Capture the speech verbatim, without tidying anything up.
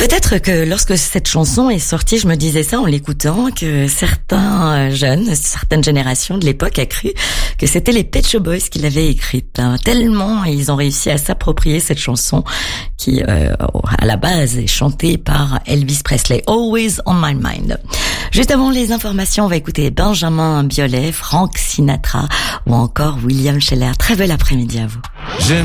Peut-être que lorsque cette chanson est sortie, je me disais ça en l'écoutant, que certains jeunes, certaines générations de l'époque a cru que c'était les Pet Shop Boys qui l'avaient écrite. Hein. Tellement ils ont réussi à s'approprier cette chanson qui, euh, à la base, est chantée par Elvis Presley. Always on my mind. Juste avant les informations, on va écouter Benjamin Biolay, Frank Sinatra ou encore William Scheller. Très bel après-midi à vous. J'aime